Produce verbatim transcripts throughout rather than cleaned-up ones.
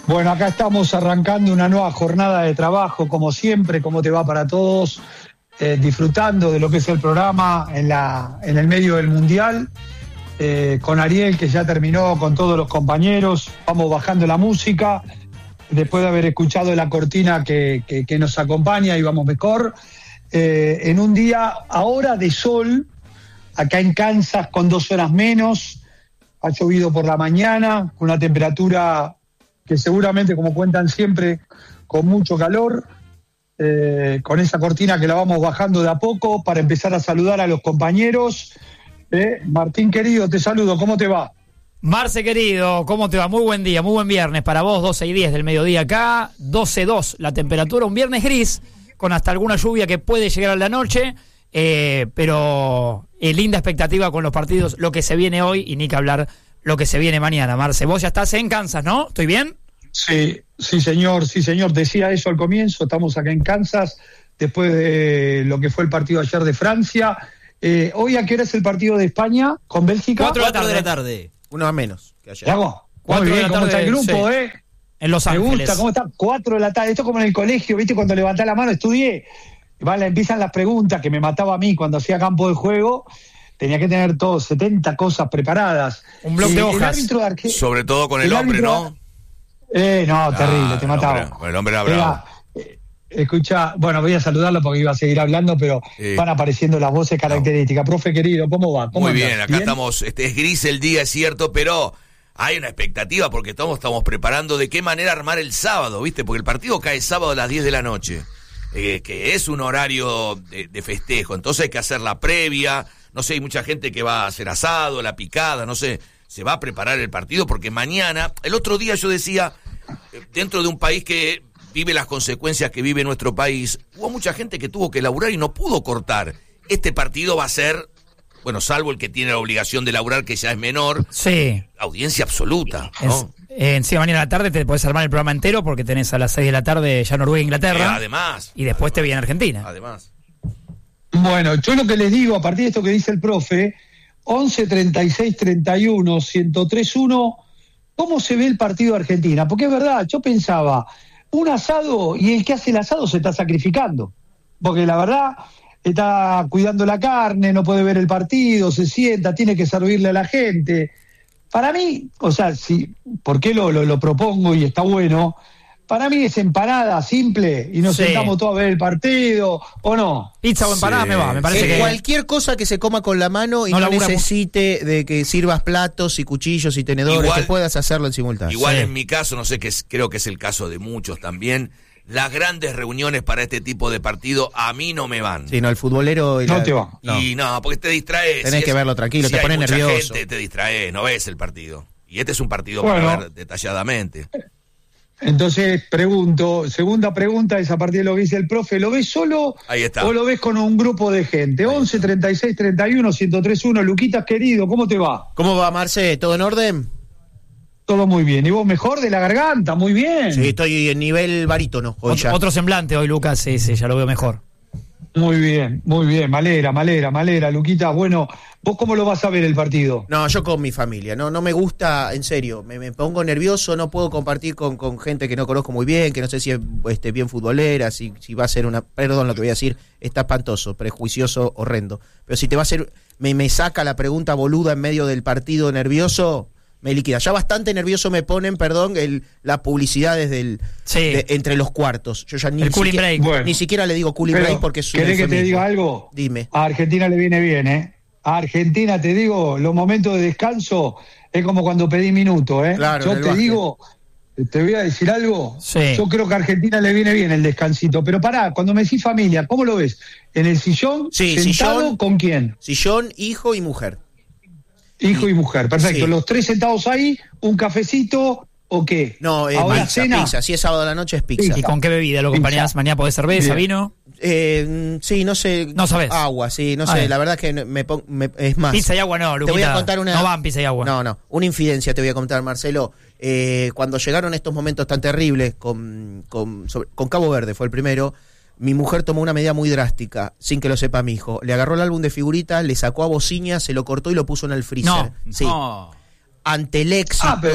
Bueno, acá estamos arrancando una nueva jornada de trabajo, como siempre, como te va para todos, eh, disfrutando de lo que es el programa en, la, en el medio del Mundial, eh, con Ariel, que ya terminó con todos los compañeros, vamos bajando la música, después de haber escuchado la cortina que, que, que nos acompaña y vamos mejor, eh, en un día ahora de sol, acá en Kansas con dos horas menos, ha llovido por la mañana, con una temperatura que seguramente, como cuentan siempre, con mucho calor, eh, con esa cortina que la vamos bajando de a poco para empezar a saludar a los compañeros. Eh, Martín querido, te saludo, ¿cómo te va? Marce querido, ¿cómo te va? Muy buen día, muy buen viernes para vos, doce y diez del mediodía acá, doce dos la temperatura, un viernes gris, con hasta alguna lluvia que puede llegar a la noche, eh, pero eh, linda expectativa con los partidos, lo que se viene hoy y ni que hablar lo que se viene mañana. Marce, vos ya estás en Kansas, ¿no? ¿Estoy bien? Sí, sí señor, sí señor, decía eso al comienzo, estamos acá en Kansas, después de lo que fue el partido ayer de Francia. Eh, ¿Hoy a qué hora es el partido de España con Bélgica? Cuatro de la tarde. de la tarde. Uno menos que ayer. ¿Hago? Muy bien, ¿cómo está el grupo, sí. eh? En Los Ángeles. Me gusta, ¿cómo está? Cuatro de la tarde. Esto como en el colegio, ¿viste? Cuando levantás la mano, estudié. Vale, empiezan las preguntas que me mataba a mí cuando hacía campo de juego. Tenía que tener todo, setenta cosas preparadas. Un bloc de hojas. Arque... Sobre todo con el, el hombre, árbitro... ¿no? Eh, no, terrible, ah, te mataba. El hombre, el hombre era bravo. Eh, escucha, bueno, voy a saludarlo porque iba a seguir hablando, pero eh. van apareciendo las voces características. No. Profe querido, ¿cómo va? ¿Cómo Muy bien, andas? acá ¿Bien? estamos, este, es gris el día, es cierto, pero hay una expectativa porque estamos, estamos preparando de qué manera armar el sábado, ¿viste? Porque el partido cae sábado a las diez de la noche, eh, que es un horario de, de festejo, entonces hay que hacer la previa, no sé, hay mucha gente que va a hacer asado, la picada, no sé, se va a preparar el partido porque mañana, el otro día yo decía, dentro de un país que vive las consecuencias que vive nuestro país, hubo mucha gente que tuvo que laburar y no pudo cortar. Este partido va a ser, bueno, salvo el que tiene la obligación de laburar, que ya es menor, sí, audiencia absoluta, ¿no? En sí, mañana a la tarde te podés armar el programa entero porque tenés a las seis de la tarde ya Noruega e Inglaterra. Eh, además. Y después además, te viene Argentina. Además. Bueno, yo lo que les digo, a partir de esto que dice el profe, once, treinta y seis, treinta y uno, ciento tres, uno, ¿cómo se ve el partido de Argentina? Porque es verdad, yo pensaba, un asado y el que hace el asado se está sacrificando, porque la verdad está cuidando la carne, no puede ver el partido, se sienta, tiene que servirle a la gente. Para mí, o sea, si, ¿por qué lo, lo, lo propongo y está bueno? Para mí es empanada simple y nos sí. sentamos todos a ver el partido, ¿o no? Pizza o empanada sí. me va, me parece eh, que... Cualquier cosa que se coma con la mano y no, no necesite de que sirvas platos y cuchillos y tenedores, igual, que puedas hacerlo en simultáneo. Igual sí. en mi caso, no sé, que es, creo que es el caso de muchos también, las grandes reuniones para este tipo de partido a mí no me van. Sí, no, el futbolero... Y no la... te va. No. Y no, porque te distraes. Tenés si que es, verlo tranquilo, si te pones nervioso. Mucha gente, te distraes, no ves el partido. Y este es un partido bueno, para ver detalladamente. Entonces, pregunto, segunda pregunta es a partir de lo que dice el profe, ¿lo ves solo Ahí está. o lo ves con un grupo de gente? once, treinta y seis, treinta y uno, ciento tres, uno, Luquitas querido, ¿cómo te va? ¿Cómo va, Marce? ¿Todo en orden? Todo muy bien. ¿Y vos mejor de la garganta? Muy bien. Sí, estoy en nivel barítono hoy otro, ya. Otro semblante hoy, Lucas, sí, sí, ya lo veo mejor. Muy bien, muy bien, malera, malera, malera, Luquitas. Bueno, ¿vos cómo lo vas a ver el partido? No, yo con mi familia, no no me gusta, en serio, me, me pongo nervioso, no puedo compartir con, con gente que no conozco muy bien, que no sé si es este, bien futbolera, si, si va a ser una, perdón lo que voy a decir, está espantoso, prejuicioso, horrendo, pero si te va a ser, me, me saca la pregunta boluda en medio del partido nervioso, me liquida. Ya bastante nervioso me ponen, perdón, el, la publicidad desde el sí. de, entre los cuartos. Yo ya ni, el cooling siquiera, break. Bueno, ni siquiera le digo cooling break porque es un ¿querés que te eufemismo. diga algo? Dime. A Argentina le viene bien, ¿eh? A Argentina, te digo, los momentos de descanso es como cuando pedí minuto, ¿eh? Claro, yo te baje. digo, te voy a decir algo. Sí. Yo creo que a Argentina le viene bien el descansito. Pero pará, cuando me decís familia, ¿cómo lo ves? ¿En el sillón? Sí, ¿Sentado sillón, con quién? Sillón, hijo y mujer. Hijo y mujer, perfecto. Sí. Los tres sentados ahí, un cafecito o qué. No, es ahora pizza, cena. pizza. Si es sábado a la noche es pizza. ¿Y con qué bebida lo acompañás? Mañana podés cerveza, Bien. vino. Eh, sí, no sé. No sabés. Agua, sí, no Ah, sé. bien. La verdad es que me, pongo, me es más. Pizza y agua no, Luquita. Te voy a contar una. No van pizza y agua. No, no. Una infidencia te voy a contar, Marcelo. Eh, cuando llegaron estos momentos tan terribles con, con, sobre, con Cabo Verde, fue el primero. Mi mujer tomó una medida muy drástica, sin que lo sepa mi hijo. Le agarró el álbum de figuritas, le sacó a bocina, se lo cortó y lo puso en el freezer. No. Sí. No. Ante el éxito. Ah, pero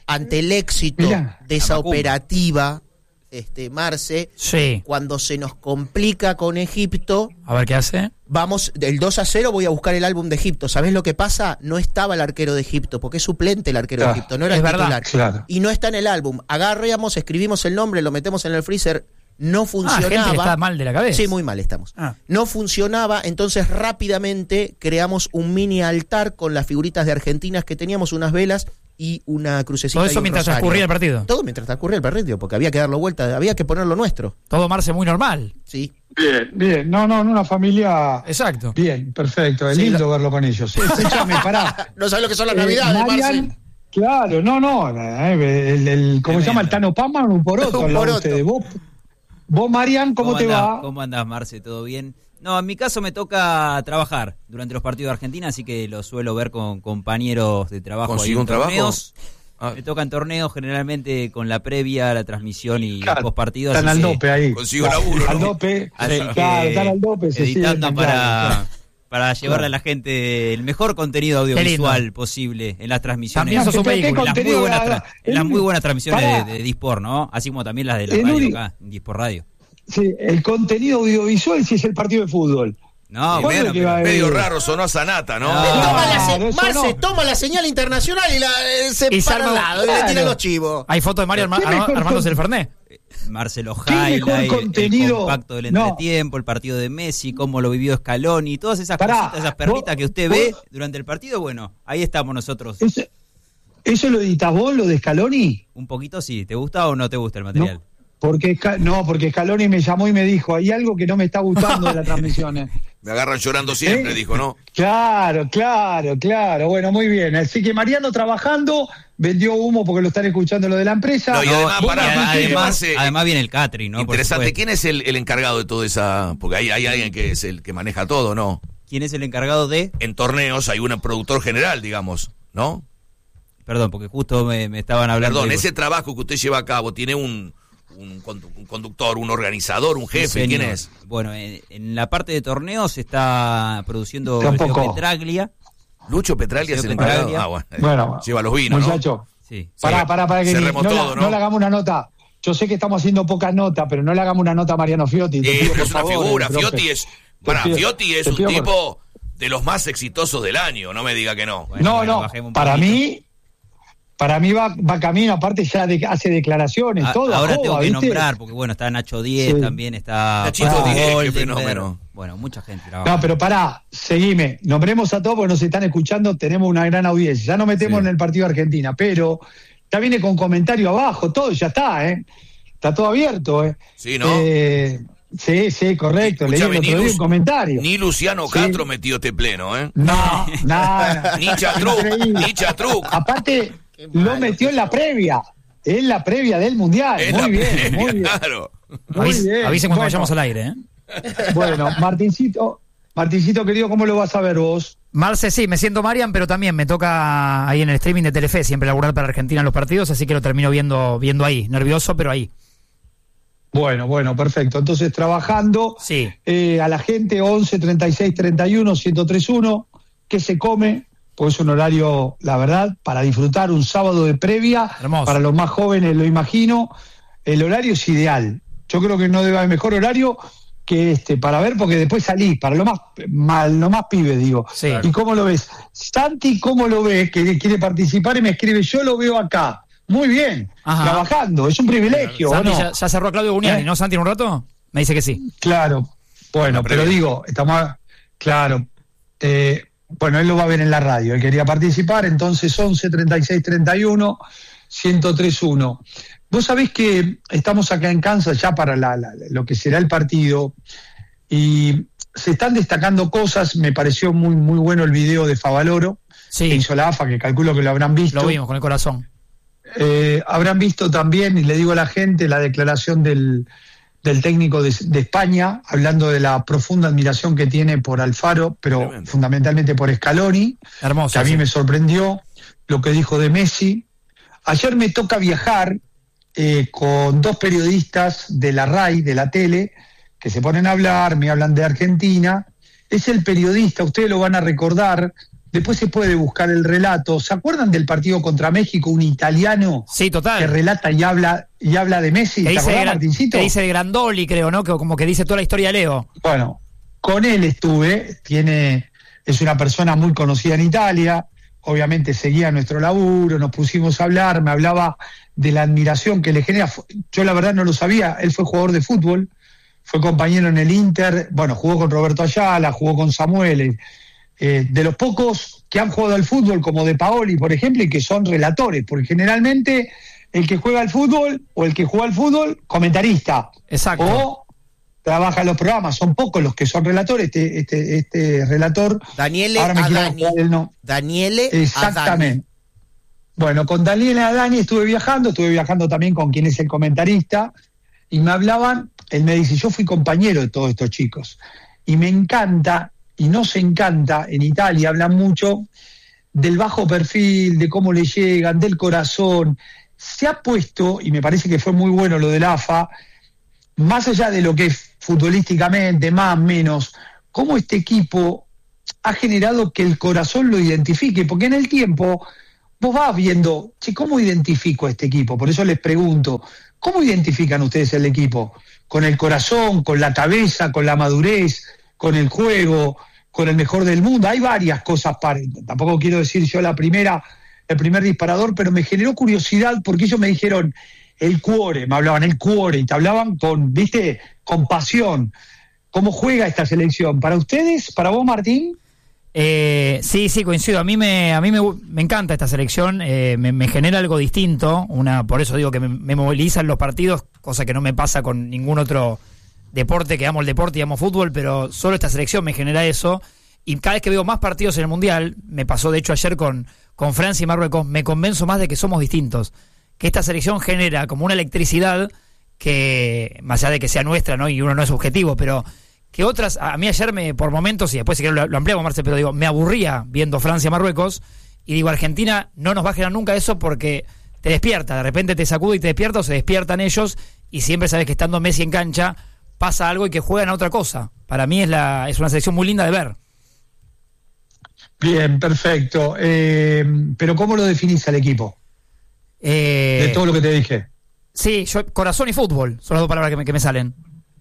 ante el éxito Mirá. de esa operativa, este, Marce, Sí. cuando se nos complica con Egipto, A ver qué hace. vamos, del dos a cero voy a buscar el álbum de Egipto. ¿Sabés lo que pasa? No estaba el arquero de Egipto, porque es suplente el arquero Claro, de Egipto, no era es el verdad, titular. claro. Y no está en el álbum. Agarramos, escribimos el nombre, lo metemos en el freezer, no Ah, funcionaba. gente que está mal de la cabeza. Sí, muy mal estamos. Ah. No funcionaba, entonces rápidamente creamos un mini altar con las figuritas de argentinas que teníamos, unas velas y una crucecita. Todo y eso un mientras rosario. transcurría el partido. Todo mientras transcurría el partido, porque había que darlo vuelta, había que ponerlo nuestro. Todo Marce muy normal. Sí. Bien, bien. No, no, en una familia. Exacto. Bien, perfecto. Es Sí, lindo la- verlo con ellos. Escúchame, pará. No sabes lo que son las Eh, navidades, Marian, Marce. claro, no, no. eh, El, el- ¿Cómo se llama? El Tano Pama, un poroto. Un al lado de poroto. ustedes. Vos, vos, Marian, ¿cómo, te andás? va? ¿Cómo andás, Marce? ¿Todo bien? No, en mi caso me toca trabajar durante los partidos de Argentina, así que lo suelo ver con compañeros de trabajo ahí ¿Consiguió en un trabajo? torneos. Ah. Me tocan torneos generalmente con la previa, la transmisión y Claro, los postpartidos. Están al así que dope ahí. Consigo Claro, laburo, ¿no? Al dope. Así Claro, que, están al dope. se editando siguen, para, claro. para llevarle Claro. a la gente el mejor contenido audiovisual posible en las transmisiones. También sos un Pero ¿qué vehículo. En las muy contenido buenas, haga? tra- en las El- muy buenas transmisiones Pará. de, de Dispor, ¿no? Así como también las de la El radio único- acá, en Dispor Radio. Sí, el contenido audiovisual sí es el partido de fútbol. No, ¿Cuándo bueno, que pero- va a Medio Eh, raro sonó a Sanata, ¿no? No. Eh, toma la se- no, eso Marce, no. toma la señal internacional y la eh, se Y se para al arma- lado, y le claro. tira los chivos. Hay fotos de Mario arma- ¿Qué arma- mejor armándose el con- Fernet. Marcelo ¿Qué mejor Highlight, el contenido? compacto del No. entretiempo, el partido de Messi, cómo lo vivió Scaloni, todas esas Pará, cositas, esas perlitas vos- que usted vos- ve durante el partido, bueno, ahí estamos nosotros. ¿Eso, ¿Eso lo editas vos, lo de Scaloni? Un poquito sí, ¿te gusta o no te gusta el material? No, porque, Sca- no, porque Scaloni me llamó y me dijo, hay algo que no me está gustando de las transmisiones. Me agarran llorando siempre, ¿Eh? dijo, ¿no? Claro, claro, claro. Bueno, muy bien. Así que Mariano trabajando, vendió humo porque lo están escuchando lo de la empresa. No, y además, y pará, además, Marce, Marce, además viene el Catri, ¿no? Por interesante. supuesto. ¿Quién es el, el encargado de toda esa...? Porque hay, hay alguien que es el que maneja todo, ¿no? ¿Quién es el encargado de...? En torneos hay un productor general, digamos, ¿no? Perdón, porque justo me, me estaban hablando... Perdón, de- ese trabajo que usted lleva a cabo, ¿tiene un, un, condu- un conductor, un organizador, un Sí, jefe? ¿Quién señor. es? Bueno, en, en la parte de torneos está produciendo Tampoco. Leo Petraglia. Lucho Petraglia es el Leo encargado. Petraglia. Ah, bueno. Bueno, Lleva los vinos, ¿no? muchacho, Sí. pará, pará, para que ni- Cerremos no, la- todo, ¿no? no le hagamos una nota. Yo sé que estamos haciendo pocas notas, pero no le hagamos una nota a Mariano Fiotti. te Eh, pido, pero por es una favor, figura. eh, profe. Fiotti es... Para, pido- Fiotti es te un pido por- tipo de los más exitosos del año, no me diga que no. Bueno, no, bueno, no, bajemos un para poquito. mí, para mí va, va camino, aparte ya de- hace declaraciones, A- todo. ahora joda, tengo que ¿viste? nombrar, porque bueno, está Nacho Diez, Sí. también está Nachito Paco Diez, qué Goldenberg. fenómeno. Bueno, mucha gente trabaja. No, pero pará, seguime. Nombremos a todos porque nos están escuchando, tenemos una gran audiencia. Ya nos metemos Sí. en el partido de Argentina, pero ya viene con comentario abajo, todo ya está, ¿eh? Está todo abierto, ¿eh? Sí, ¿no? Eh, sí, sí, correcto. Leí el Escúchame, otro día Lu- un comentario. Ni Luciano Sí. Castro metió este pleno, ¿eh? No, nada. Ni Chatruc, Increíble. ni Chatruc. Aparte, Qué lo malo metió en la previa. En la previa del Mundial. Es Muy la bien, previa, muy bien. Claro. Muy Avis- bien. avisen cuando Bueno, vayamos al aire, ¿eh? Bueno, Martincito, Martincito querido, ¿cómo lo vas a ver vos? Marce, sí, me siento Marian, pero también me toca ahí en el streaming de Telefe siempre laburar para Argentina en los partidos, así que lo termino viendo viendo ahí. Nervioso, pero ahí. Bueno, bueno, perfecto. Entonces, trabajando Sí. eh, a la gente, once, treinta y seis, treinta y uno, ciento tres uno, ¿qué se come? Pues es un horario, la verdad, para disfrutar un sábado de previa. Hermoso. Para los más jóvenes, lo imagino, el horario es ideal. Yo creo que no debe haber mejor horario que este para ver, porque después salís, para lo más, mal, lo más pibes, digo. Sí. ¿Y cómo lo ves? Santi, ¿cómo lo ves? Que quiere participar y me escribe, yo lo veo acá. Muy bien, Ajá. trabajando, es un privilegio, ¿o Santi no? ya, ya cerró a Claudio Buniani, ¿Eh? ¿no, Santi, en un rato? Me dice que sí. Claro, bueno, Una pero previa. digo, estamos, a- claro, eh, bueno, él lo va a ver en la radio, él quería participar, entonces once, treinta y seis, treinta y uno, ciento tres uno. Vos sabés que estamos acá en Kansas ya para la- la- lo que será el partido y se están destacando cosas, me pareció muy, muy bueno el video de Favaloro, que Sí, hizo la A F A, que calculo que lo habrán visto. lo vimos con el corazón. Eh, habrán visto también, y le digo a la gente, la declaración del, del técnico de, de España, hablando de la profunda admiración que tiene por Alfaro, pero Tremendo. fundamentalmente por Scaloni, Hermoso. que a mí sí. me sorprendió lo que dijo de Messi. Ayer me toca viajar eh, con dos periodistas de la RAI, de la tele, que se ponen a hablar, me hablan de Argentina. Es el periodista, ustedes lo van a recordar, Después se puede buscar el relato. ¿Se acuerdan del partido contra México? Un italiano sí, total. que relata y habla y habla de Messi. Que ¿Te dice, acordás, de, Martincito? que dice de Grandoli, creo, ¿no? Que como que dice toda la historia de Leo. Bueno, con él estuve. Tiene, es una persona muy conocida en Italia. Obviamente seguía nuestro laburo, nos pusimos a hablar, me hablaba de la admiración que le genera. Yo la verdad no lo sabía. Él fue jugador de fútbol, fue compañero en el Inter. Bueno, jugó con Roberto Ayala, jugó con Samuel. Eh, de los pocos que han jugado al fútbol, como De Paoli, por ejemplo, y que son relatores, porque generalmente el que juega al fútbol o el que juega al fútbol, comentarista. Exacto. O trabaja en los programas, son pocos los que son relatores. Este, este, este relator. Daniele ahora me Adani. quiero acordar el no. Daniele Exactamente. Adani. Bueno, con Daniele Adani estuve viajando, estuve viajando también con quien es el comentarista, y me hablaban, él me dice, yo fui compañero de todos estos chicos, y me encanta. Y nos encanta, en Italia hablan mucho del bajo perfil, de cómo le llegan, del corazón. Se ha puesto, y me parece que fue muy bueno lo del A F A, más allá de lo que es futbolísticamente, más o menos, cómo este equipo ha generado que el corazón lo identifique, porque en el tiempo vos vas viendo, che, ¿cómo identifico a este equipo? Por eso les pregunto, ¿cómo identifican ustedes el equipo? ¿Con el corazón, con la cabeza, con la madurez, con el juego, con el mejor del mundo? Hay varias cosas, para, tampoco quiero decir yo la primera, el primer disparador, pero me generó curiosidad porque ellos me dijeron el cuore, me hablaban el cuore, y te hablaban con, viste, con pasión. ¿Cómo juega esta selección? ¿Para ustedes? ¿Para vos, Martín? Eh, sí, sí, coincido. A mí me, a mí me, me encanta esta selección, eh, me, me genera algo distinto, una, por eso digo que me, me movilizan los partidos, cosa que no me pasa con ningún otro deporte, que amo el deporte y amo fútbol, pero solo esta selección me genera eso, y cada vez que veo más partidos en el Mundial, me pasó de hecho ayer con, con Francia y Marruecos, me convenzo más de que somos distintos, que esta selección genera como una electricidad que, más allá de que sea nuestra, ¿no? Y uno no es subjetivo, pero que otras, a mí ayer me, por momentos, y después si querés lo, lo ampliamos, Marce, pero digo, me aburría viendo Francia-Marruecos, y digo, Argentina no nos va a generar nunca eso porque te despierta, de repente te sacude y te despierta, o se despiertan ellos, y siempre sabes que estando Messi en cancha, pasa algo y que juegan a otra cosa. Para mí es la es una selección muy linda de ver. Bien, perfecto. Eh, pero ¿cómo lo definís al equipo? Eh, de todo lo que te dije. Sí, yo, corazón y fútbol son las dos palabras que me, que me salen.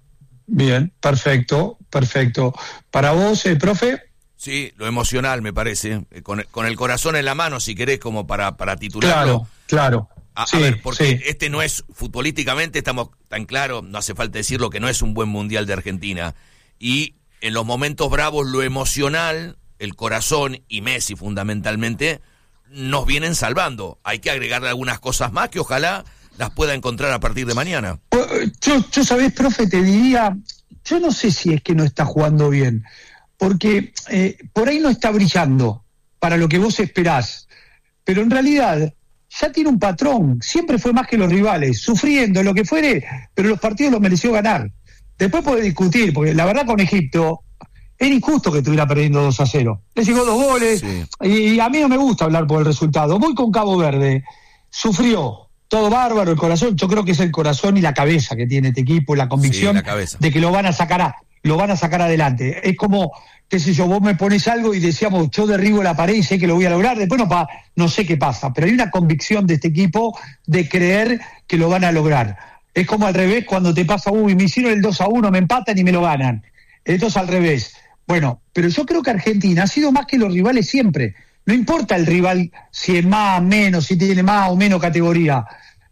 Bien, perfecto, perfecto. ¿Para vos, eh, profe? Sí, lo emocional me parece, con, con el corazón en la mano, si querés, como para, para titularlo. Claro, claro. A, sí, a ver, porque sí. este no es, futbolísticamente estamos tan claros, no hace falta decirlo, que no es un buen mundial de Argentina. Y en los momentos bravos, lo emocional, el corazón y Messi fundamentalmente, nos vienen salvando. Hay que agregarle algunas cosas más que ojalá las pueda encontrar a partir de mañana. Yo, yo sabés, profe, te diría, yo no sé si es que no está jugando bien, porque eh, por ahí no está brillando para lo que vos esperás, pero en realidad ya tiene un patrón, siempre fue más que los rivales, sufriendo, lo que fuere, pero los partidos los mereció ganar. Después puede discutir, porque la verdad con Egipto era injusto que estuviera perdiendo dos a cero. Le llegó dos goles, sí. y a mí no me gusta hablar por el resultado. Voy con Cabo Verde, sufrió, todo bárbaro, el corazón, yo creo que es el corazón y la cabeza que tiene este equipo, la convicción sí, la de que lo van a sacar a, lo van a sacar adelante. Es como, qué sé yo, vos me pones algo y decíamos, yo derribo la pared y sé que lo voy a lograr, después no, pa, no sé qué pasa, pero hay una convicción de este equipo de creer que lo van a lograr. Es como al revés, cuando te pasa, uy, me hicieron el dos a uno, me empatan y me lo ganan. Esto es al revés. Bueno, pero yo creo que Argentina ha sido más que los rivales siempre. No importa el rival si es más, menos, si tiene más o menos categoría.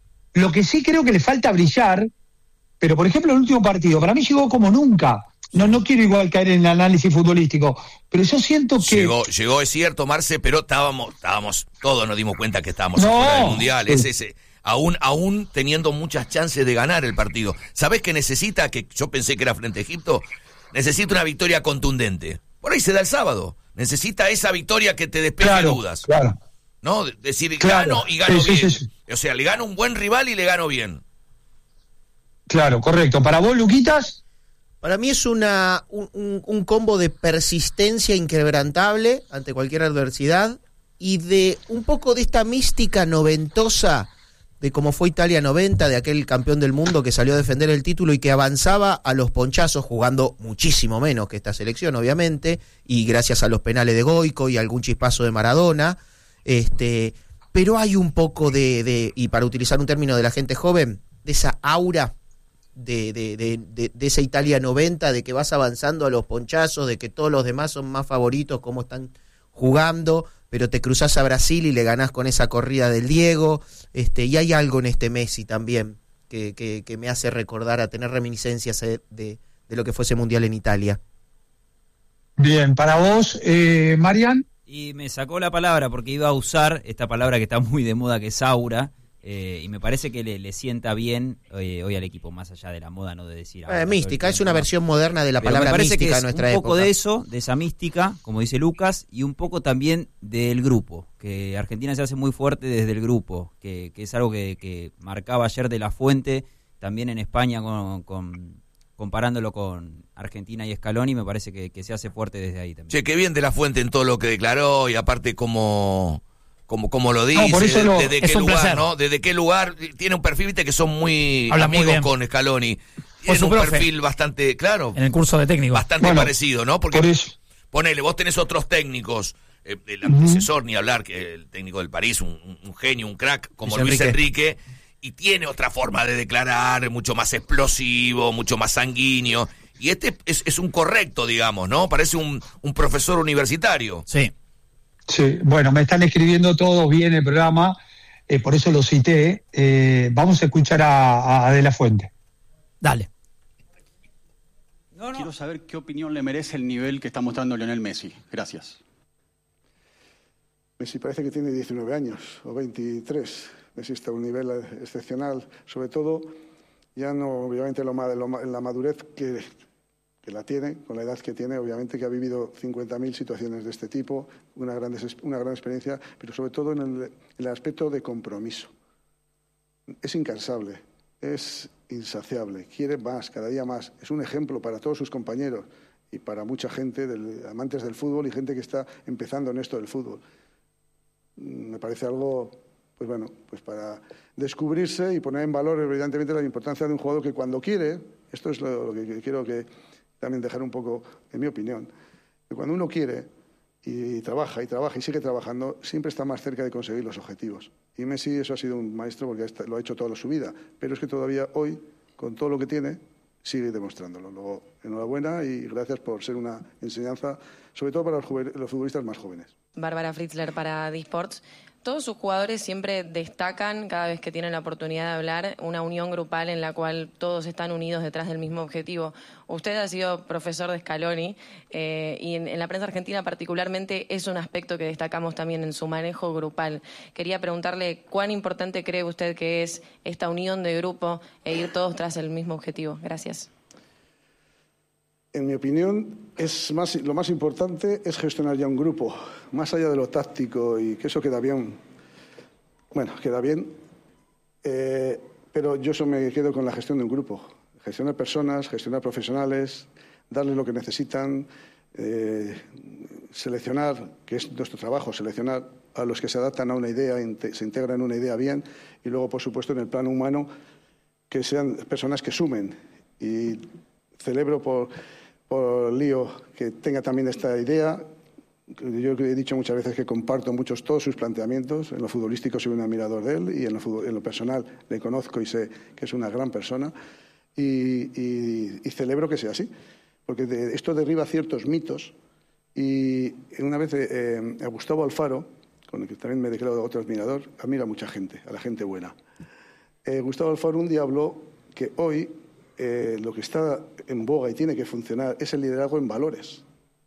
Lo que sí creo que le falta brillar, pero por ejemplo el último partido, para mí llegó como nunca. No, no quiero igual caer en el análisis futbolístico, pero yo siento que... Llegó, llegó es cierto, Marce, pero estábamos, estábamos, todos nos dimos cuenta que estábamos no. afuera del Mundial. Es ese, aún, aún teniendo muchas chances de ganar el partido. ¿Sabés qué necesita? Que yo pensé que era frente a Egipto. Necesita una victoria contundente. Por ahí se da el sábado. Necesita esa victoria que te despeje claro, dudas. Claro. ¿No? Decir, claro. gano y gano sí, bien. Sí, sí, sí. O sea, le gano un buen rival y le gano bien. Claro, correcto. ¿Para vos, Luquitas? Para mí es una un, un, un combo de persistencia inquebrantable ante cualquier adversidad y de un poco de esta mística noventosa de cómo fue Italia noventa, de aquel campeón del mundo que salió a defender el título y que avanzaba a los ponchazos jugando muchísimo menos que esta selección, obviamente, y gracias a los penales de Goico y algún chispazo de Maradona, este, pero hay un poco de, de, y para utilizar un término de la gente joven, de esa aura de, de, de, de, de esa Italia noventa, de que vas avanzando a los ponchazos, de que todos los demás son más favoritos, cómo están jugando, pero te cruzás a Brasil y le ganás con esa corrida del Diego, este, y hay algo en este Messi también que, que, que me hace recordar, a tener reminiscencias de, de, de lo que fue ese Mundial en Italia. Bien, para vos, eh, Marian. Y me sacó la palabra porque iba a usar esta palabra que está muy de moda, que es aura, eh, y me parece que le, le sienta bien eh, hoy al equipo, más allá de la moda, no de decir... Eh, mística, es una versión moderna de la Pero palabra me parece mística que de nuestra época. Un poco época. de eso, de esa mística, como dice Lucas, y un poco también del grupo, que Argentina se hace muy fuerte desde el grupo, que, que es algo que, que marcaba ayer De La Fuente, también en España, con, con, comparándolo con Argentina y Scaloni, me parece que, que se hace fuerte desde ahí también. Che, qué bien De La Fuente en todo lo que declaró, y aparte como... Como, como lo dice, No, por eso de- lo- desde es qué un lugar, placer. ¿no? Desde qué lugar, tiene un perfil, viste, que son muy Habla muy amigos bien. con Scaloni. Fue Tiene su un profe. perfil bastante, claro, En el curso de técnico. bastante Bueno, parecido, ¿no? Porque Por eso. ponele, vos tenés otros técnicos, eh, el Ujú. antecesor, ni hablar, que el técnico del París, un, un- un genio, un crack, como Luis Luis Enrique. Enrique, y tiene otra forma de declarar, mucho más explosivo, mucho más sanguíneo. Y este es, es un correcto, digamos, ¿no? Parece un, un profesor universitario. Sí. Sí, bueno, me están escribiendo todos bien el programa, eh, por eso lo cité. Eh, vamos a escuchar a, a De La Fuente. Dale. No, no. Quiero saber qué opinión le merece el nivel que está mostrando Lionel Messi. Gracias. Messi parece que tiene diecinueve años o veintitrés. Messi está a un nivel excepcional, sobre todo ya no obviamente lo, ma- lo ma- la madurez que, que la tiene, con la edad que tiene, obviamente que ha vivido cincuenta mil situaciones de este tipo, una gran, des- una gran experiencia, pero sobre todo en el, en el aspecto de compromiso. Es incansable, es insaciable, quiere más, cada día más. Es un ejemplo para todos sus compañeros y para mucha gente, del, amantes del fútbol y gente que está empezando en esto del fútbol. Me parece algo, pues bueno, pues para descubrirse y poner en valor evidentemente la importancia de un jugador que cuando quiere, esto es lo, lo que quiero que también dejar un poco, en mi opinión, que cuando uno quiere y trabaja y trabaja y sigue trabajando, siempre está más cerca de conseguir los objetivos. Y Messi eso ha sido un maestro porque lo ha hecho toda su vida, pero es que todavía hoy, con todo lo que tiene, sigue demostrándolo. Luego, enhorabuena y gracias por ser una enseñanza, sobre todo para los, juve- los futbolistas más jóvenes. Bárbara Fritzler para D-Sports. Todos sus jugadores siempre destacan, cada vez que tienen la oportunidad de hablar, una unión grupal en la cual todos están unidos detrás del mismo objetivo. Usted ha sido profesor de Scaloni eh, y en, en la prensa argentina particularmente es un aspecto que destacamos también en su manejo grupal. Quería preguntarle cuán importante cree usted que es esta unión de grupo e ir todos tras el mismo objetivo. Gracias. En mi opinión, es más, lo más importante es gestionar ya un grupo, más allá de lo táctico y que eso queda bien. Bueno, queda bien, eh, pero yo eso me quedo con la gestión de un grupo. Gestionar personas, gestionar profesionales, darles lo que necesitan, eh, seleccionar, que es nuestro trabajo, seleccionar a los que se adaptan a una idea, se integran en una idea bien, y luego, por supuesto, en el plano humano, que sean personas que sumen. Y celebro por... por Lío que tenga también esta idea. Yo he dicho muchas veces que comparto muchos todos sus planteamientos. En lo futbolístico soy un admirador de él y en lo, fútbol, en lo personal le conozco y sé que es una gran persona. Y, y, y celebro que sea así, porque de, esto derriba ciertos mitos. Y una vez eh, a Gustavo Alfaro, con el que también me declaro otro admirador, admira a mucha gente, a la gente buena. Eh, Gustavo Alfaro un día habló que hoy Eh, lo que está en boga y tiene que funcionar es el liderazgo en valores.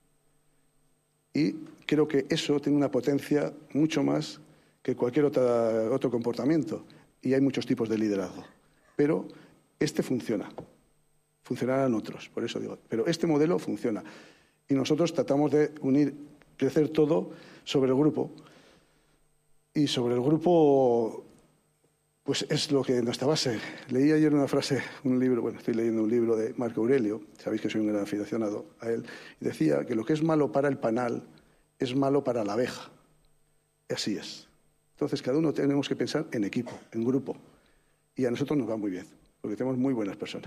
Y creo que eso tiene una potencia mucho más que cualquier otra, otro comportamiento. Y hay muchos tipos de liderazgo. Pero este funciona. Funcionarán otros, por eso digo. Pero este modelo funciona. Y nosotros tratamos de unir, crecer todo sobre el grupo. Y sobre el grupo... pues es lo que nuestra base. Leí ayer una frase, un libro, bueno, estoy leyendo un libro de Marco Aurelio, sabéis que soy un gran aficionado a él, y decía que lo que es malo para el panal es malo para la abeja. Y así es. Entonces, cada uno tenemos que pensar en equipo, en grupo. Y a nosotros nos va muy bien, porque tenemos muy buenas personas.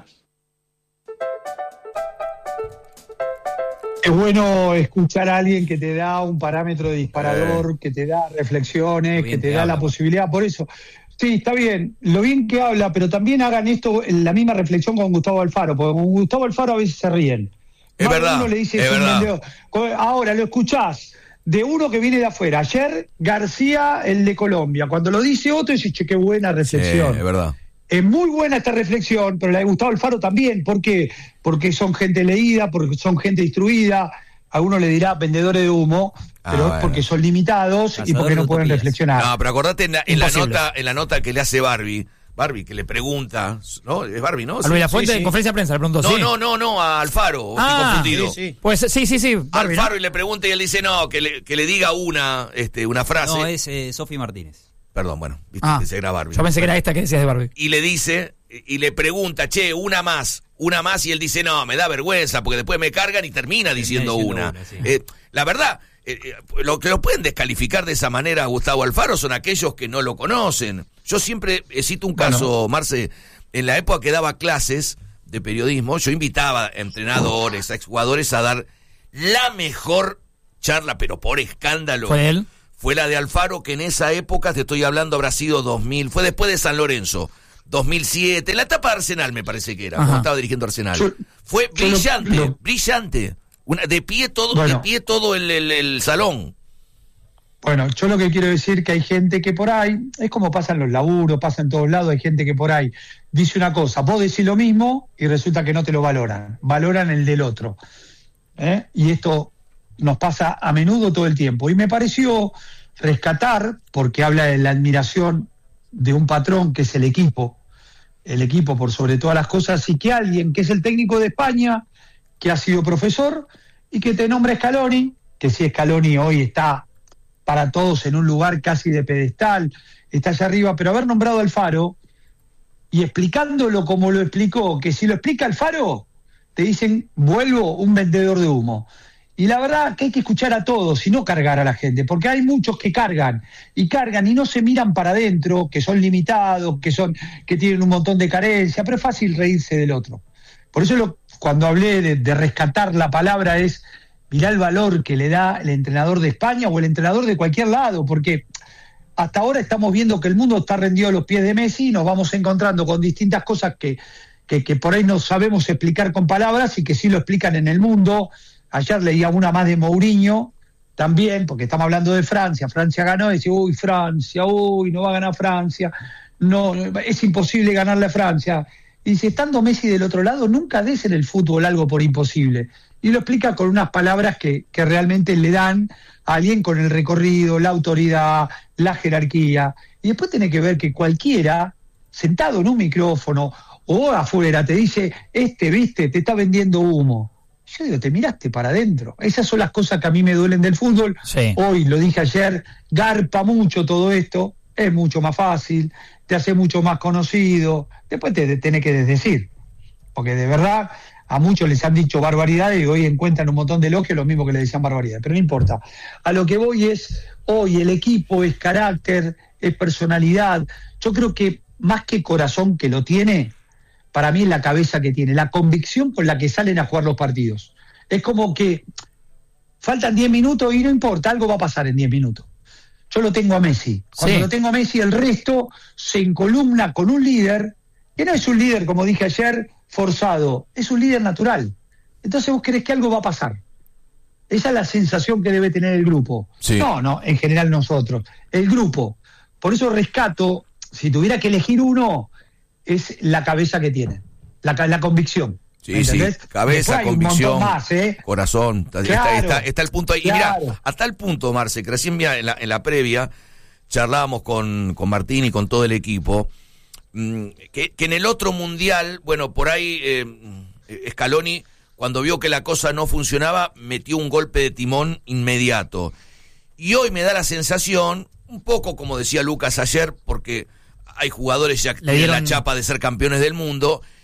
Es bueno escuchar a alguien que te da un parámetro disparador, eh. que te da reflexiones, que te da habla. la posibilidad. Por eso, sí, está bien, lo bien que habla, pero también hagan esto, la misma reflexión con Gustavo Alfaro, porque con Gustavo Alfaro a veces se ríen. Es Más verdad, uno le dice, es verdad. Ahora lo escuchás de uno que viene de afuera. Ayer García, el de Colombia. Cuando lo dice otro, dice, che, qué buena reflexión. Sí, es verdad. Es muy buena esta reflexión, pero la de Gustavo Alfaro también. ¿Por qué? Porque son gente leída, porque son gente instruida. A uno le dirá vendedores de humo, Ah, pero bueno. es porque son limitados Cazador y porque no de pueden utopías. reflexionar. No, pero acordate en la, en la Imposible. nota, en la nota que le hace Barbie, Barbie que le pregunta, ¿no? Es Barbie, ¿no? A Luis Lafuente sí, sí. en conferencia de prensa le preguntó, No, ¿sí? no, no, no, a Alfaro, Ah, estoy confundido. Sí, sí. Pues sí, sí, sí. Barbie, ¿no? Alfaro y le pregunta y él dice, no, que le, que le diga una, este, una frase. No, es eh, Sofi Martínez. Perdón, bueno, viste Ah, que se era Barbie. yo pensé que era esta que decías de Barbie. Y le dice, y le pregunta, che, una más, una más, y él dice, no, me da vergüenza, porque después me cargan y termina diciendo, diciendo una. una, sí. Eh, la verdad, eh, eh, lo que lo pueden descalificar de esa manera a Gustavo Alfaro son aquellos que no lo conocen. Yo siempre eh, cito un caso, Bueno. Marce, en la época que daba clases de periodismo, yo invitaba a entrenadores, a exjugadores a dar la mejor charla, pero por escándalo. ¿Fue él? Fue la de Alfaro, que en esa época, te estoy hablando, habrá sido dos mil, fue después de San Lorenzo, dos mil siete, en la etapa de Arsenal me parece que era, Ajá. cuando estaba dirigiendo Arsenal. Yo- fue yo lo- brillante, lo- brillante. Una, de pie todo, Bueno. de pie todo el, el- el salón. Bueno, yo lo que quiero decir que hay gente que por ahí, es como pasa en los laburos, pasa en todos lados, hay gente que por ahí dice una cosa, vos decís lo mismo y resulta que no te lo valoran, valoran el del otro. ¿eh? Y esto nos pasa a menudo todo el tiempo. Y me pareció rescatar, porque habla de la admiración de un patrón que es el equipo, el equipo por sobre todas las cosas, y que alguien que es el técnico de España, que ha sido profesor, y que te nombra Scaloni, que si Scaloni hoy está para todos en un lugar casi de pedestal, está allá arriba, pero haber nombrado a Alfaro y explicándolo como lo explicó, que si lo explica Alfaro, te dicen, vuelvo un vendedor de humo. Y la verdad que hay que escuchar a todos y no cargar a la gente, porque hay muchos que cargan, y cargan y no se miran para adentro, que son limitados, que son que tienen un montón de carencias, pero es fácil reírse del otro. Por eso lo, cuando hablé de, de rescatar la palabra es, mirá el valor que le da el entrenador de España o el entrenador de cualquier lado, porque hasta ahora estamos viendo que el mundo está rendido a los pies de Messi y nos vamos encontrando con distintas cosas que, que, que por ahí no sabemos explicar con palabras y que sí lo explican en el mundo. Ayer leía una más de Mourinho, también, porque estamos hablando de Francia. Francia ganó y dice, uy, Francia, uy, no va a ganar Francia, no, es imposible ganarle a Francia. Y dice, estando Messi del otro lado, nunca des en el fútbol algo por imposible. Y lo explica con unas palabras que, que realmente le dan a alguien con el recorrido, la autoridad, la jerarquía. Y después tiene que ver que cualquiera, sentado en un micrófono o afuera, te dice, este, viste, te está vendiendo humo. Yo digo, te miraste para adentro. Esas son las cosas que a mí me duelen del fútbol. Sí. Hoy, lo dije ayer, garpa mucho todo esto, es mucho más fácil, te hace mucho más conocido, después te, te tenés que desdecir. Porque de verdad, a muchos les han dicho barbaridades y hoy encuentran un montón de elogios, lo mismo que le decían barbaridades, pero no importa. A lo que voy es, hoy el equipo es carácter, es personalidad. Yo creo que más que corazón que lo tiene, para mí es la cabeza que tiene, la convicción con la que salen a jugar los partidos. Es como que faltan diez minutos y no importa, algo va a pasar en diez minutos. Yo lo tengo a Messi. Cuando Sí. lo tengo a Messi, el resto se encolumna con un líder, que no es un líder, como dije ayer, forzado, es un líder natural. Entonces vos crees que algo va a pasar. Esa es la sensación que debe tener el grupo. Sí. No, no, en general nosotros. El grupo. Por eso rescato, si tuviera que elegir uno, es la cabeza que tiene, la, la convicción. Sí, sí, ¿entendés? cabeza, Después hay un convicción, montón más, ¿eh? corazón, está, Claro, está, está, está el punto ahí. Y mira, claro. hasta el punto, Marce, que recién mira, en, la, en la previa charlábamos con, con Martín y con todo el equipo, mmm, que, que en el otro mundial, bueno, por ahí eh, Scaloni, cuando vio que la cosa no funcionaba, metió un golpe de timón inmediato. Y hoy me da la sensación, un poco como decía Lucas ayer, porque hay jugadores ya que Le tienen dieron- la chapa de ser campeones del mundo,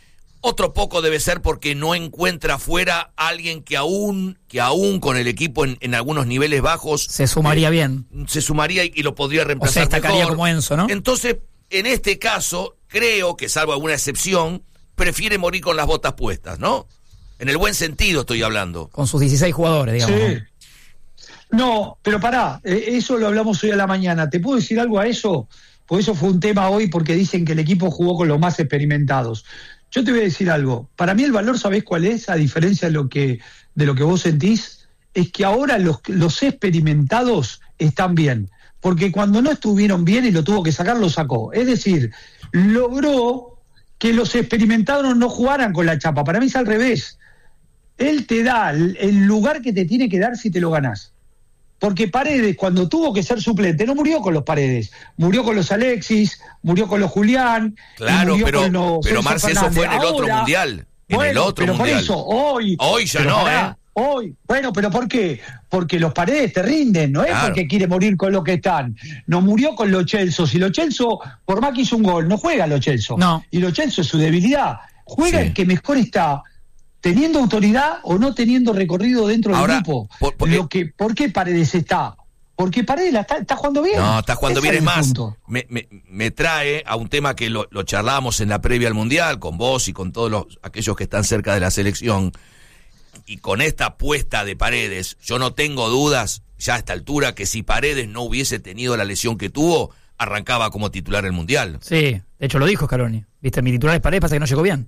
Otro poco debe ser porque no encuentra afuera alguien que aún, que aún con el equipo en, en algunos niveles bajos... Se sumaría eh, bien. Se sumaría y, y lo podría reemplazar. O sea, destacaría mejor. Como Enzo, ¿no? Entonces, en este caso, creo que salvo alguna excepción, prefiere morir con las botas puestas, ¿no? En el buen sentido estoy hablando. Con sus dieciséis jugadores, digamos. Sí. No, pero pará, eh, eso lo hablamos hoy a la mañana. ¿Te puedo decir algo a eso? Pues eso fue un tema hoy porque dicen que el equipo jugó con los más experimentados. Yo te voy a decir algo. Para mí el valor, ¿sabés cuál es? A diferencia de lo que, de lo que vos sentís, es que ahora los, los experimentados están bien. Porque cuando no estuvieron bien y lo tuvo que sacar, lo sacó. Es decir, logró que los experimentados no jugaran con la chapa. Para mí es al revés. Él te da el, el lugar que te tiene que dar si te lo ganás. Porque Paredes, cuando tuvo que ser suplente, no murió con los Paredes, murió con los Alexis, murió con los Julián. Claro, murió pero, con los pero Celso Marce, eso fue en el Ahora, otro mundial. En bueno, el otro pero mundial. Por eso, hoy. Hoy ya pero no, pará, ¿eh? Hoy. Bueno, pero ¿por qué? Porque los Paredes te rinden, no es Claro. porque quiere morir con lo que están. No murió con los Chelsea. Si los Chelsea, por más que hizo un gol, no juega los Chelsea. No. Y los Chelsea es su debilidad. Juega Sí. el que mejor está. Teniendo autoridad o no teniendo recorrido dentro del Ahora, grupo. por- por- Lo que, ¿Por qué Paredes está? Porque Paredes la está, está jugando bien. No, está jugando Ese bien. Es el más, punto. me, me, me trae a un tema que lo, lo charlábamos en la previa al Mundial, con vos y con todos los, aquellos que están cerca de la selección. Y con esta apuesta de Paredes, yo no tengo dudas, ya a esta altura, que si Paredes no hubiese tenido la lesión que tuvo, arrancaba como titular el Mundial. Sí, de hecho lo dijo Scaloni. Viste, mi titular es Paredes, pasa que no llegó bien.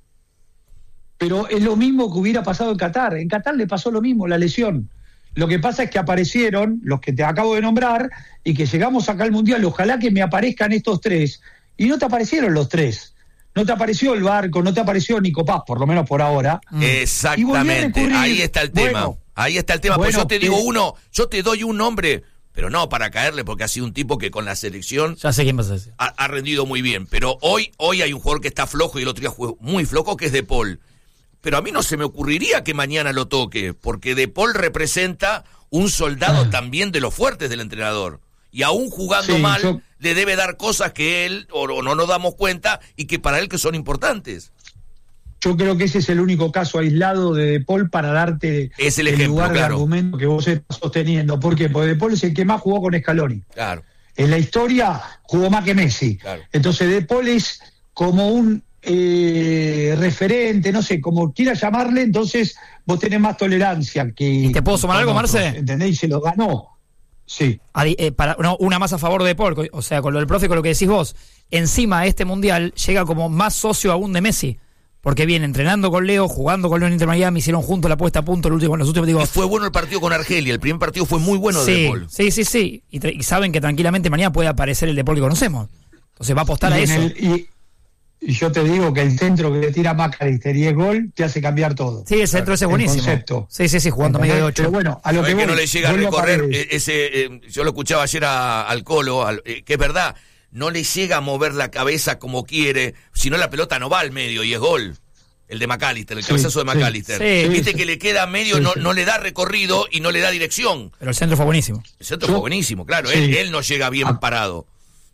Pero es lo mismo que hubiera pasado en Qatar. En Qatar le pasó lo mismo, la lesión. Lo que pasa es que aparecieron los que te acabo de nombrar y que llegamos acá al Mundial. Ojalá que me aparezcan estos tres. Y no te aparecieron los tres. No te apareció el Barco, no te apareció Nico Paz, por lo menos por ahora. Mm. Exactamente, ahí está el tema. Bueno, ahí está el tema. Pues bueno, yo te digo eh, uno, yo te doy un nombre, pero no para caerle, porque ha sido un tipo que con la selección Ya sé quién vas a decir. ha, ha rendido muy bien. Pero hoy, hoy hay un jugador que está flojo y el otro día jugó muy flojo, que es De Paul. Pero a mí no se me ocurriría que mañana lo toque, porque De Paul representa un soldado también de los fuertes del entrenador. Y aún jugando Sí, mal, yo- le debe dar cosas que él, o, o no nos damos cuenta, y que para él que son importantes. Yo creo que ese es el único caso aislado de De Paul para darte Es el ejemplo, lugar de claro. argumento que vos estás sosteniendo. ¿Por qué? Porque De Paul es el que más jugó con Scaloni. Claro. En la historia jugó más que Messi. Claro. Entonces De Paul es como un eh, referente, no sé, como quieras llamarle, entonces vos tenés más tolerancia que... ¿Y te puedo sumar algo, con otros, Marce? ¿Entendés? Y se lo ganó. Sí. Adi- eh, para, no, una más a favor de Paul, o sea, con lo del profe, con lo que decís vos. Encima a este mundial llega como más socio aún de Messi, porque viene entrenando con Leo, jugando con Leo en Inter Miami, hicieron juntos la puesta a punto el último, los últimos, digo. Y fue bueno el partido con Argelia, el primer partido fue muy bueno de sí, De Paul. sí, sí, sí. Y, tra- y saben que tranquilamente mañana puede aparecer el De Paul que conocemos. Entonces va a apostar a Y en eso. el- y, y yo te digo que el centro que le tira McAllister y es gol, te hace cambiar todo. Sí, el centro ese es El buenísimo. concepto. Sí, sí, sí, jugando ¿Entendés? medio de ocho. Pero bueno, a lo No que es que voy, no le llega a vuelvo recorrer Paredes. eh, ese, eh, yo lo escuchaba ayer a- al Colo, al- eh, que es verdad, no le llega a mover la cabeza como quiere, si no la pelota no va al medio y es gol. El de McAllister, el Sí, cabezazo de sí. McAllister. Sí. Viste Sí, que le queda a medio, sí, no, sí. no le da recorrido y no le da dirección. Pero el centro fue buenísimo. El centro Yo- fue buenísimo, claro, sí. él, él no llega bien Ah. parado.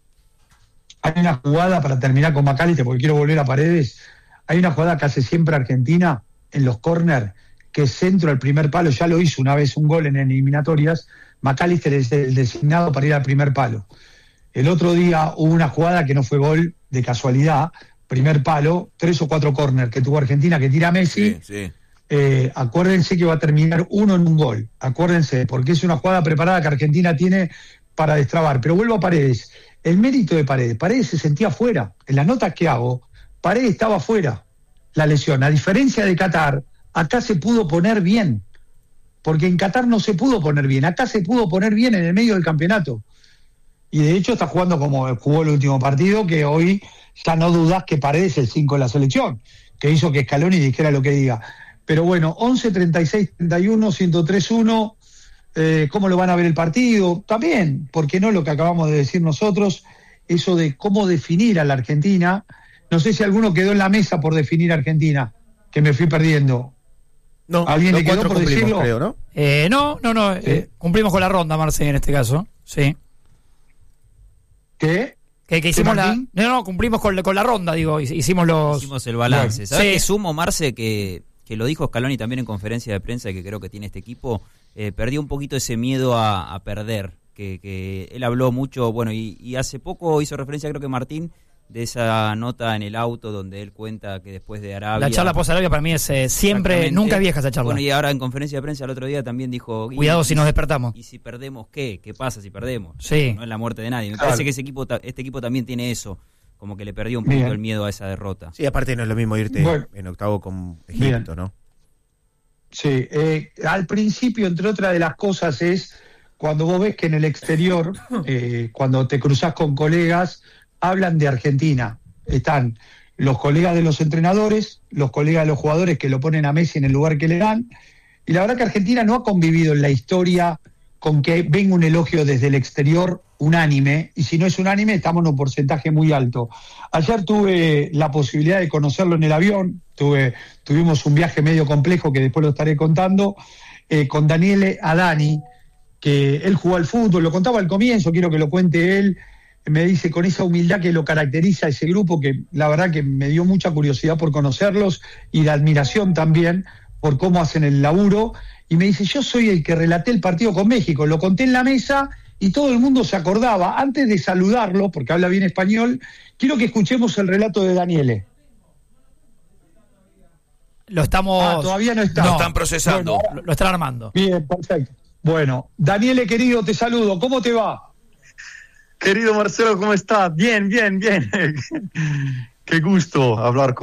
Hay una jugada, para terminar con McAllister, porque quiero volver a Paredes, hay una jugada que hace siempre Argentina en los córner, que es centro al primer palo, ya lo hizo una vez un gol en eliminatorias, McAllister es el designado para ir al primer palo. El otro día hubo una jugada que no fue gol de casualidad, primer palo, tres o cuatro córner que tuvo Argentina, que tira Messi. Sí, sí. Eh, acuérdense que va a terminar uno en un gol, acuérdense, porque es una jugada preparada que Argentina tiene para destrabar. Pero vuelvo a Paredes, el mérito de Paredes, Paredes se sentía fuera, en las notas que hago, Paredes estaba fuera, la lesión, a diferencia de Qatar, acá se pudo poner bien, porque en Qatar no se pudo poner bien, acá se pudo poner bien en el medio del campeonato, y de hecho está jugando como jugó el último partido, que hoy ya no dudás que Paredes es el cinco de la selección, que hizo que Scaloni dijera lo que diga. Pero bueno, once, treinta y seis, treinta y uno, ciento tres uno, eh, ¿cómo lo van a ver el partido? También, ¿por qué no lo que acabamos de decir nosotros? Eso de cómo definir a la Argentina. No sé si alguno quedó en la mesa por definir a Argentina, que me fui perdiendo. No, ¿Alguien los le quedó cuatro por cumplimos, decirlo? creo, ¿no? Eh, no, no, no. Sí. eh, cumplimos con la ronda, Marce, en este caso. Sí. ¿Qué? Que, que hicimos la... No, no, cumplimos con, con la ronda, digo, hicimos los... Hicimos el balance. Bueno, ¿Sabes sí. qué sumo, Marce, que, que lo dijo Scaloni también en conferencia de prensa, que creo que tiene este equipo, eh, perdió un poquito ese miedo a, a perder, que, que él habló mucho, bueno, y, y hace poco hizo referencia, creo que Martín, de esa nota en el auto donde él cuenta que después de Arabia... La charla post-Arabia para mí es eh, siempre, nunca es vieja esa charla. Bueno, y ahora en conferencia de prensa el otro día también dijo... Cuidado y, si nos despertamos. ¿Y si perdemos qué? ¿Qué pasa si perdemos? Sí. No es la muerte de nadie. Me Claro. parece que ese equipo, este equipo también tiene eso, como que le perdió un poquito Bien. el miedo a esa derrota. Sí, aparte no es lo mismo irte Bueno. en octavo con Egipto, Bien. ¿no? Sí, eh, al principio, entre otras de las cosas, es cuando vos ves que en el exterior, eh, cuando te cruzás con colegas, hablan de Argentina. Están los colegas de los entrenadores, los colegas de los jugadores que lo ponen a Messi en el lugar que le dan. Y la verdad que Argentina no ha convivido en la historia con que venga un elogio desde el exterior unánime, y si no es unánime estamos en un porcentaje muy alto. Ayer tuve la posibilidad de conocerlo en el avión, tuve, tuvimos un viaje medio complejo que después lo estaré contando, eh, con Daniele Adani, que él jugó al fútbol, lo contaba al comienzo, quiero que lo cuente él, me dice con esa humildad que lo caracteriza a ese grupo, que la verdad que me dio mucha curiosidad por conocerlos y la admiración también por cómo hacen el laburo, y me dice, yo soy el que relaté el partido con México, lo conté en la mesa y todo el mundo se acordaba. Antes de saludarlo, porque habla bien español, quiero que escuchemos el relato de Daniele. Lo estamos... Ah, todavía no está. Lo están procesando. Bueno, Lo, lo están armando. bien, perfecto. Bueno, Daniele querido, te saludo, ¿cómo te va? Querido Marcelo, ¿cómo estás? Bien, bien, bien. Qué gusto hablar con